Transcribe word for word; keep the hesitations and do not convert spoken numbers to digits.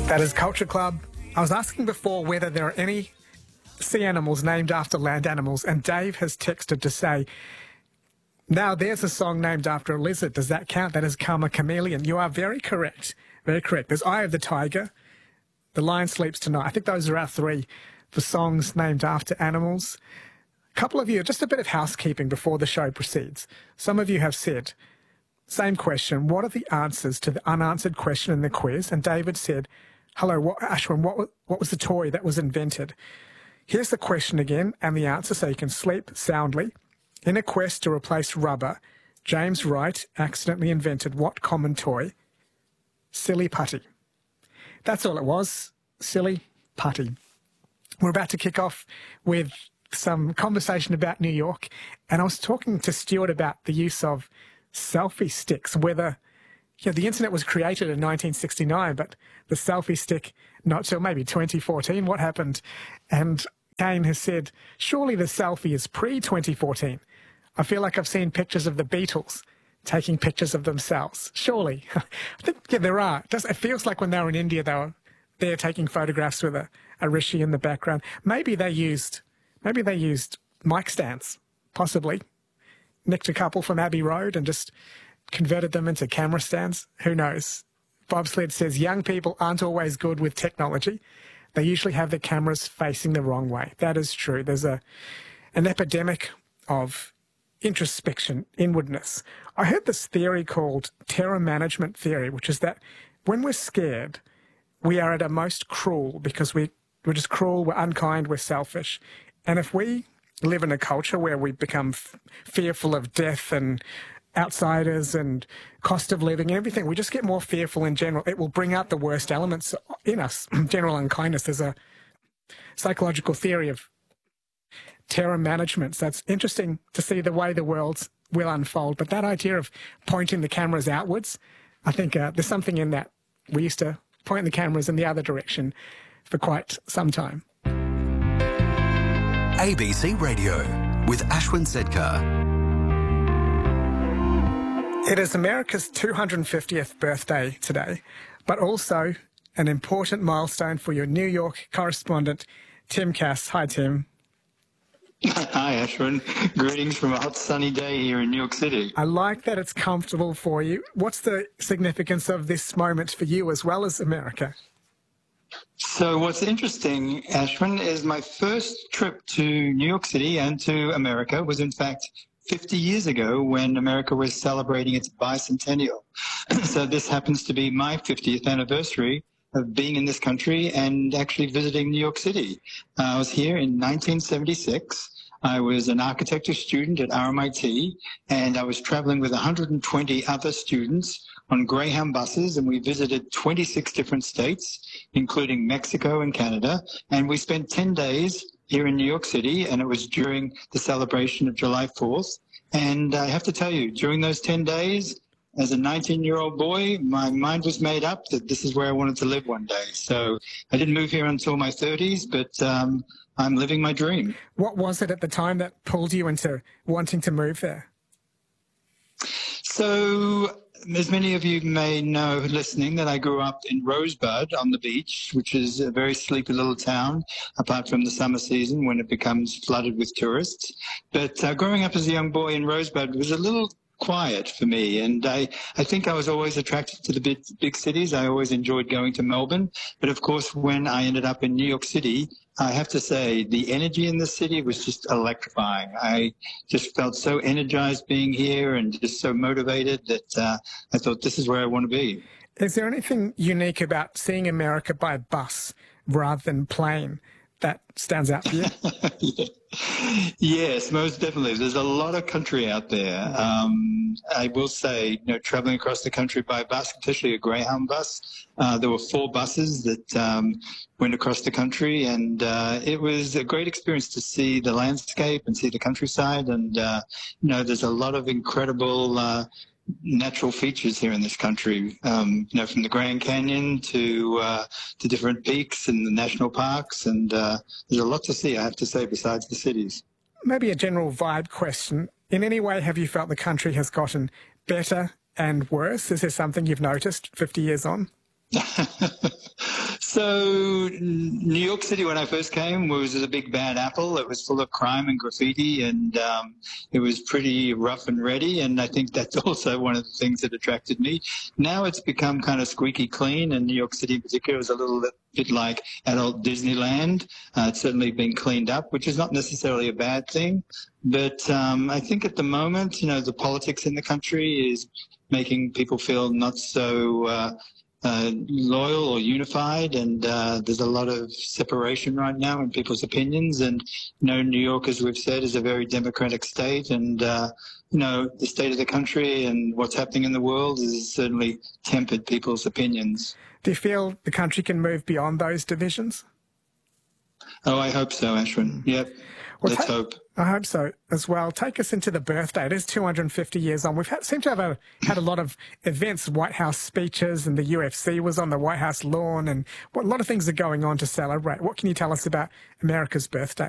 That is Culture Club. I was asking before whether there are any sea animals named after land animals, and Dave has texted to say, now there's a song named after a lizard. Does that count? That is Karma Chameleon. You are very correct. Very correct. There's Eye of the Tiger, The Lion Sleeps Tonight. I think those are our three for songs named after animals. A couple of you, just a bit of housekeeping before the show proceeds. Some of you have said, same question, what are the answers to the unanswered question in the quiz? And David said, hello, what, Ashwin, what, was- what was the toy that was invented? Here's the question again and the answer so you can sleep soundly. In a quest to replace rubber, James Wright accidentally invented what common toy? Silly putty. That's all it was, silly putty. We're about to kick off with some conversation about New York, and I was talking to Stuart about the use of selfie sticks, whether you know, the internet was created in nineteen sixty-nine, but the selfie stick not till maybe twenty fourteen. What happened? And Kane has said, surely the selfie is pre twenty fourteen. I feel like I've seen pictures of the Beatles taking pictures of themselves. Surely. I think yeah, there are. It, does, it feels like when they were in India, they were there taking photographs with a, a rishi in the background. Maybe they used, maybe they used mic stands, possibly. Nicked a couple from Abbey Road and just converted them into camera stands. Who knows? Bobsled says young people aren't always good with technology. They usually have the cameras facing the wrong way. That is true. There's a an epidemic of introspection, inwardness. I heard this theory called terror management theory, which is that when we're scared, we are at our most cruel because we, we're just cruel, we're unkind, we're selfish. And if we live in a culture where we become f- fearful of death and outsiders and cost of living and everything, we just get more fearful in general. It will bring out the worst elements in us. General unkindness. There's a psychological theory of terror management. So it's interesting to see the way the world will unfold. But that idea of pointing the cameras outwards, I think uh, there's something in that. We used to point the cameras in the other direction for quite some time. A B C Radio with Ashwin Sedkar. It is America's two hundred fiftieth birthday today, but also an important milestone for your New York correspondent, Tim Cass. Hi, Tim. Hi, Ashwin. Greetings from a hot sunny day here in New York City. I like that it's comfortable for you. What's the significance of this moment for you as well as America? So what's interesting, Ashwin, is my first trip to New York City and to America was in fact fifty years ago when America was celebrating its bicentennial. So this happens to be my fiftieth anniversary of being in this country and actually visiting New York City. Uh, I was here in nineteen seventy-six. I was an architecture student at R M I T, and I was traveling with one hundred twenty other students on Greyhound buses, and we visited twenty-six different states, including Mexico and Canada, and we spent ten days here in New York City, and it was during the celebration of July fourth. And I have to tell you, during those ten days, as a nineteen-year-old boy, my mind was made up that this is where I wanted to live one day. So I didn't move here until my thirties, but um, I'm living my dream. What was it at the time that pulled you into wanting to move there? So, as many of you may know listening, that I grew up in Rosebud on the beach, which is a very sleepy little town, apart from the summer season when it becomes flooded with tourists. But uh, growing up as a young boy in Rosebud was a little quiet for me, and I, I think I was always attracted to the big, big cities. I always enjoyed going to Melbourne, but of course when I ended up in New York City, I have to say the energy in the city was just electrifying. I just felt so energized being here and just so motivated that uh, I thought this is where I want to be. Is there anything unique about seeing America by bus rather than plane that stands out for you? Yeah. Yes, most definitely. There's a lot of country out there. Um, I will say, you know, traveling across the country by bus, especially a Greyhound bus, uh, there were four buses that um, went across the country, and uh, it was a great experience to see the landscape and see the countryside. And, uh, you know, there's a lot of incredible uh, natural features here in this country, um, you know, from the Grand Canyon to uh, to different peaks and the national parks, and uh, there's a lot to see, I have to say, besides the cities. Maybe a general vibe question. In any way, have you felt the country has gotten better and worse? Is there something you've noticed fifty years on? So New York City, when I first came, was a big bad apple. It was full of crime and graffiti, and um, it was pretty rough and ready. And I think that's also one of the things that attracted me. Now it's become kind of squeaky clean, and New York City in particular is a little bit like adult Disneyland. Uh, it's certainly been cleaned up, which is not necessarily a bad thing. But um, I think at the moment, you know, the politics in the country is making people feel not so uh, uh, loyal or unified, and uh, there's a lot of separation right now in people's opinions. And you know, New York, as we've said, is a very democratic state, and uh, you know, the state of the country and what's happening in the world has certainly tempered people's opinions. Do you feel the country can move beyond those divisions? Oh, I hope so, Ashwin. Yep. Well, Let's ta- hope. I hope so as well. Take us into the birthday. It is two hundred fifty years on. We've had, seem to have a, had a lot of events, White House speeches, and the U F C was on the White House lawn, and what, a lot of things are going on to celebrate. What can you tell us about America's birthday?